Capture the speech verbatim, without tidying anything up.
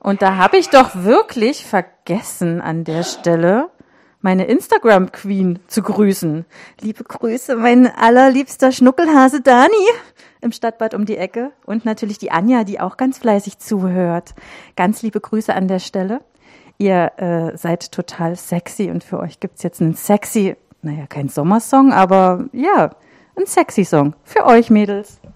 Und da habe ich doch wirklich vergessen an der Stelle, meine Instagram-Queen zu grüßen. Liebe Grüße, mein allerliebster Schnuckelhase Dani im Stadtbad um die Ecke. Und natürlich die Anja, die auch ganz fleißig zuhört. Ganz liebe Grüße an der Stelle. Ihr äh, seid total sexy und für euch gibt's jetzt einen sexy, naja, kein Sommersong, aber ja, ein sexy Song für euch Mädels.